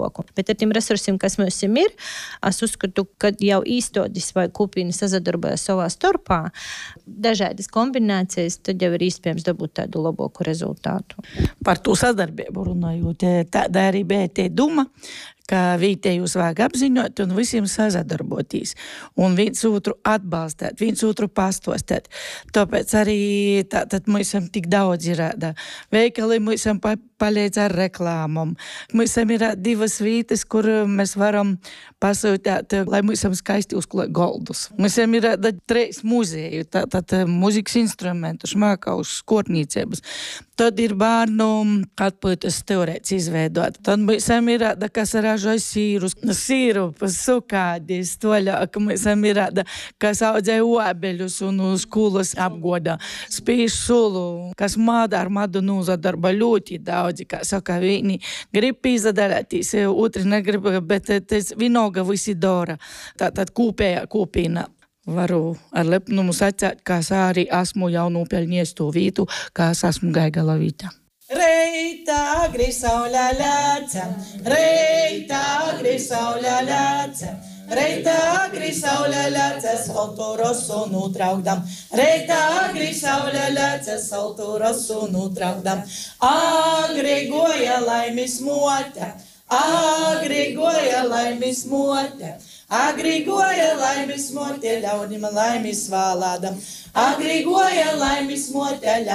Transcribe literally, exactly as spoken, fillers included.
vīsloku. Bet ar tiem resursiem, kas mums ir, es uzskatu, ka jau īstodis vai kopīni sazadarbojas savā starpā, dažādas kombinācijas, tad jau ir iespējams dabūt tādu labāku rezultātu. Par to sadarbību runājot, tāda arī bija tie doma, ka vietējos vajag apziņot un visiem sazadarbotīs un viens otru atbalstēt, viens otru pastostēt. Tāpēc arī tātad mums tik daudz ir rāda. Veikali mums pa, palīdz ar reklāmam. Mums ir divas vietas, kur mēs varam pasūtīt, lai mums skaisti uzklāt goldus. Mums ir trīs muzeju, tātad muzikas instrumentu, šmākaus, skornīcības. Tad ir bērnu atpūtas teorēts izveidot. Tad mums ir, kas ražoja sīrus, sīrupus, sukādis, toļāk. Mums ir, kas audzēja obeļus un skolas apgoda. Spīš sulu, kas māda ar madu nūzadarba ļoti daudzi, kā saka, viņi grib izdarētīs, otri negrib, bet tas vienalga visi dara. Tātad kopējā kopīna. Varu ar lepnumu sacēt, ka es arī esmu jau nopelnījis to vietu, ka es esmu Gaigala vīta. Reita agri saulē lēca, reita agri saulē lēca, reita agri saulē lēca, saltu rosu nutraukdam, reita agri saulē lēca, saltu rosu nutraukdam, agri goja laimis mote, agri goja laimis mote. Agri goja laimis mote, ļaudim laimis vālādam. Agri goja laimis mote, ļaudim.